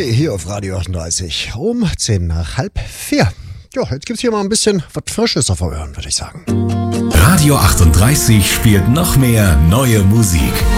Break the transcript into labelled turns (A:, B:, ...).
A: Play hier auf Radio 38 um 10 nach halb 4. Ja, jetzt gibt's hier mal ein bisschen was Frisches auf Ohren, würde ich sagen.
B: Radio 38 spielt noch mehr neue Musik.